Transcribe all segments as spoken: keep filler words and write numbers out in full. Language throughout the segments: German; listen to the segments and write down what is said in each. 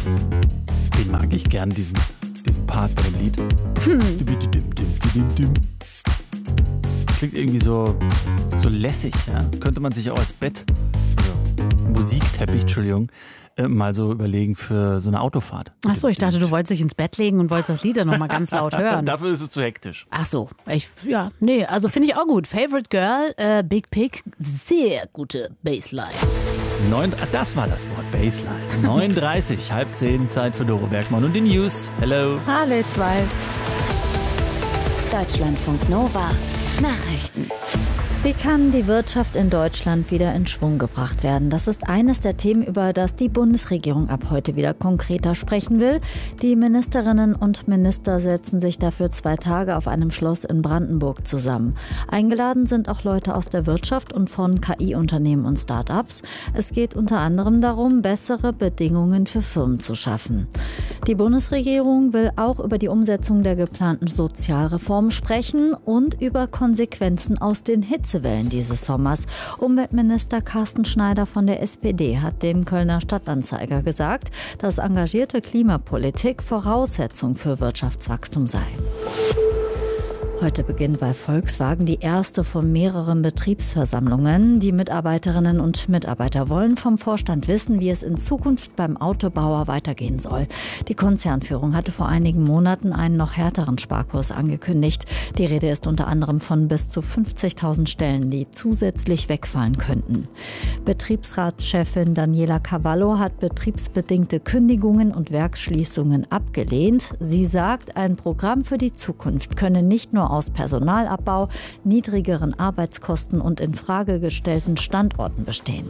Den mag ich gern, diesen, diesen Part bei dem Lied. Hm. Das klingt irgendwie so, so lässig, ja? Könnte man sich auch als Bett, also Musikteppich, Entschuldigung, äh, mal so überlegen für so eine Autofahrt. Ach so, ich dachte, du wolltest dich ins Bett legen und wolltest das Lied dann nochmal ganz laut hören. Dafür ist es zu hektisch. Ach so, ich, ja, nee, also finde ich auch gut. Favorite Girl, äh, Big Pig, sehr gute Bassline. Neun, das war das Wort, Bassline. neun Uhr dreißig, halb zehn, Zeit für Doro Bergmann und die News. Hello. Hallo, zwei. Deutschlandfunk Nova. Nachrichten. Wie kann die Wirtschaft in Deutschland wieder in Schwung gebracht werden? Das ist eines der Themen, über das die Bundesregierung ab heute wieder konkreter sprechen will. Die Ministerinnen und Minister setzen sich dafür zwei Tage auf einem Schloss in Brandenburg zusammen. Eingeladen sind auch Leute aus der Wirtschaft und von K I-Unternehmen und Start-ups. Es geht unter anderem darum, bessere Bedingungen für Firmen zu schaffen. Die Bundesregierung will auch über die Umsetzung der geplanten Sozialreform sprechen und über Konsequenzen aus den Hitzewellen dieses Sommers. Umweltminister Carsten Schneider von der S P D hat dem Kölner Stadtanzeiger gesagt, dass engagierte Klimapolitik Voraussetzung für Wirtschaftswachstum sei. Heute beginnt bei Volkswagen die erste von mehreren Betriebsversammlungen. Die Mitarbeiterinnen und Mitarbeiter wollen vom Vorstand wissen, wie es in Zukunft beim Autobauer weitergehen soll. Die Konzernführung hatte vor einigen Monaten einen noch härteren Sparkurs angekündigt. Die Rede ist unter anderem von bis zu fünfzigtausend Stellen, die zusätzlich wegfallen könnten. Betriebsratschefin Daniela Cavallo hat betriebsbedingte Kündigungen und Werksschließungen abgelehnt. Sie sagt, ein Programm für die Zukunft könne nicht nur aus Personalabbau, niedrigeren Arbeitskosten und in Frage gestellten Standorten bestehen.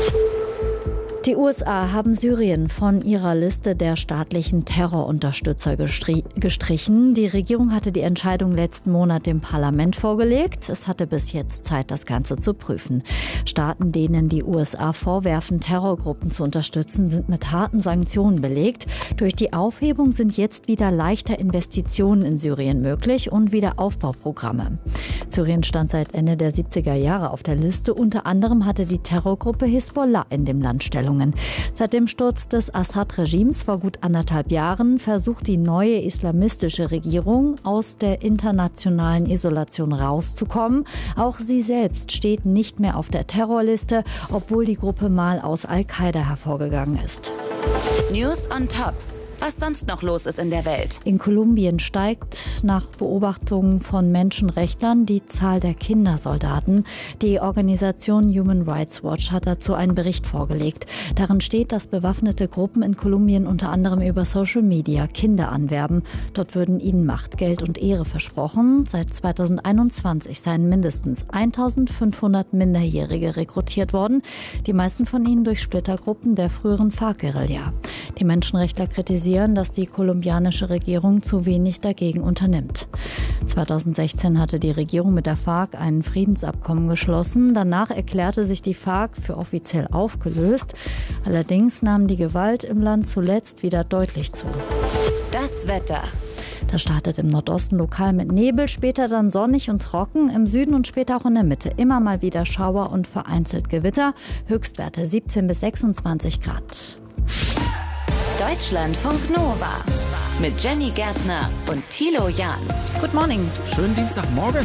Die U S A haben Syrien von ihrer Liste der staatlichen Terrorunterstützer gestri- gestrichen. Die Regierung hatte die Entscheidung letzten Monat dem Parlament vorgelegt. Es hatte bis jetzt Zeit, das Ganze zu prüfen. Staaten, denen die U S A vorwerfen, Terrorgruppen zu unterstützen, sind mit harten Sanktionen belegt. Durch die Aufhebung sind jetzt wieder leichter Investitionen in Syrien möglich und Wiederaufbauprogramme. Syrien stand seit Ende der siebziger Jahre auf der Liste. Unter anderem hatte die Terrorgruppe Hisbollah in dem Land Stellung. Seit dem Sturz des Assad-Regimes vor gut anderthalb Jahren versucht die neue islamistische Regierung, aus der internationalen Isolation rauszukommen. Auch sie selbst steht nicht mehr auf der Terrorliste, obwohl die Gruppe mal aus Al-Qaida hervorgegangen ist. News on Top. Was sonst noch los ist in der Welt. In Kolumbien steigt nach Beobachtungen von Menschenrechtlern die Zahl der Kindersoldaten. Die Organisation Human Rights Watch hat dazu einen Bericht vorgelegt. Darin steht, dass bewaffnete Gruppen in Kolumbien unter anderem über Social Media Kinder anwerben. Dort würden ihnen Macht, Geld und Ehre versprochen. Seit zweitausendeinundzwanzig seien mindestens eintausendfünfhundert Minderjährige rekrutiert worden. Die meisten von ihnen durch Splittergruppen der früheren FARC-Guerilla. Die Menschenrechtler kritisieren, dass die kolumbianische Regierung zu wenig dagegen unternimmt. zweitausendsechzehn hatte die Regierung mit der FARC ein Friedensabkommen geschlossen. Danach erklärte sich die FARC für offiziell aufgelöst. Allerdings nahm die Gewalt im Land zuletzt wieder deutlich zu. Das Wetter. Das startet im Nordosten lokal mit Nebel, später dann sonnig und trocken, im Süden und später auch in der Mitte immer mal wieder Schauer und vereinzelt Gewitter. Höchstwerte siebzehn bis sechsundzwanzig Grad. Deutschlandfunk Nova mit Jenny Gärtner und Thilo Jahn. Good morning. Schönen Dienstagmorgen.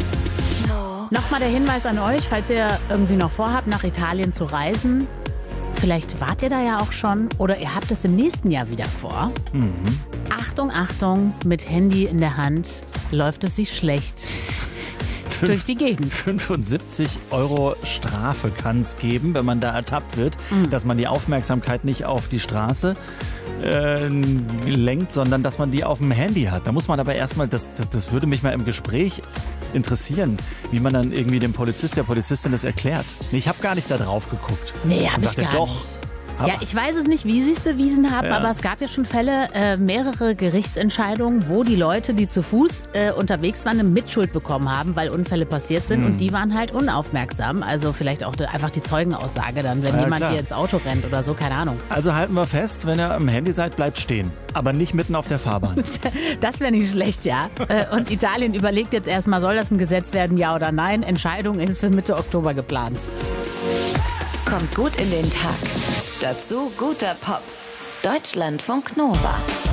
Nochmal der Hinweis an euch, falls ihr irgendwie noch vorhabt, nach Italien zu reisen. Vielleicht wart ihr da ja auch schon oder ihr habt es im nächsten Jahr wieder vor. Mhm. Achtung, Achtung, mit Handy in der Hand läuft es sich schlecht durch die Gegend. fünfundsiebzig Euro Strafe kann es geben, wenn man da ertappt wird, Mhm. dass man die Aufmerksamkeit nicht auf die Straße äh, lenkt, sondern dass man die auf dem Handy hat. Da muss man aber erstmal, das, das, das würde mich mal im Gespräch interessieren, wie man dann irgendwie dem Polizist, der Polizistin das erklärt. Nee, ich habe gar nicht da drauf geguckt. Nee, hab Dann ich sagt er, gar doch. nicht. Hab- Ja, ich weiß es nicht, wie sie es bewiesen haben, Ja. aber es gab ja schon Fälle, äh, mehrere Gerichtsentscheidungen, wo die Leute, die zu Fuß äh, unterwegs waren, eine Mitschuld bekommen haben, weil Unfälle passiert sind und die waren halt unaufmerksam. Also vielleicht auch de- einfach die Zeugenaussage dann, wenn Ja, jemand klar. dir ins Auto rennt oder so, keine Ahnung. Also halten wir fest, wenn ihr am Handy seid, bleibt stehen. Aber nicht mitten auf der Fahrbahn. Das wäre nicht schlecht, ja. Äh, und Italien überlegt jetzt erstmal, soll das ein Gesetz werden, ja oder nein? Entscheidung ist für Mitte Oktober geplant. Kommt gut in den Tag. Dazu guter Pop. Deutschlandfunk Nova.